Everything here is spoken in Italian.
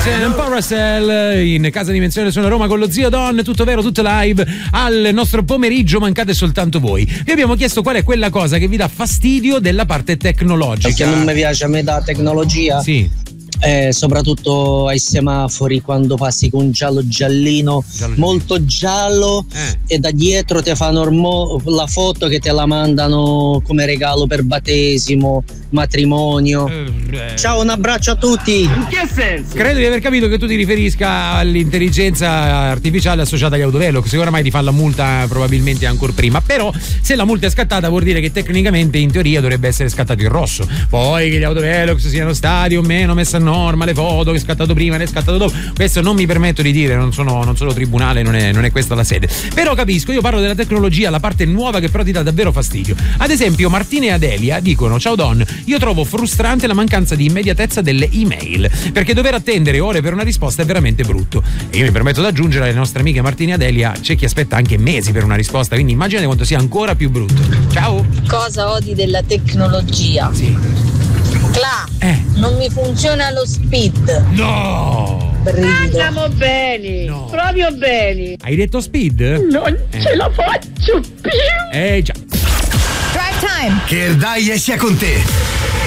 Paracel in Casa Dimensione suona Roma con lo zio Don, tutto vero, tutto live al nostro pomeriggio, mancate soltanto voi. Vi abbiamo chiesto qual è quella cosa che vi dà fastidio della parte tecnologica. Perché non mi piace a me la tecnologia. Sì. Soprattutto ai semafori, quando passi con un giallino molto giallo e da dietro ti fanno la foto che te la mandano come regalo per battesimo, matrimonio. Ciao, un abbraccio a tutti. In che senso? Credo di aver capito che tu ti riferisca all'intelligenza artificiale associata agli autovelox, che oramai ti fa la multa probabilmente ancora prima, però se la multa è scattata vuol dire che tecnicamente in teoria dovrebbe essere scattato il rosso. Poi che gli autovelox siano stati o meno messa a norma, le foto che è scattato prima, ne è scattato dopo, questo non mi permetto di dire, non sono tribunale, non è questa la sede, però capisco, io parlo della tecnologia, la parte nuova che però ti dà davvero fastidio. Ad esempio Martina e Adelia dicono: ciao Don, io trovo frustrante la mancanza di immediatezza delle email, perché dover attendere ore per una risposta è veramente brutto. E io mi permetto di aggiungere alle nostre amiche Martina e Adelia, c'è chi aspetta anche mesi per una risposta, quindi immaginate quanto sia ancora più brutto. Ciao. Cosa odi della tecnologia? Sì. Non mi funziona lo speed. No! Andiamo bene, no. Proprio bene. Hai detto speed? Non ce la faccio più. Già. Drive time. Che il dai sia con te.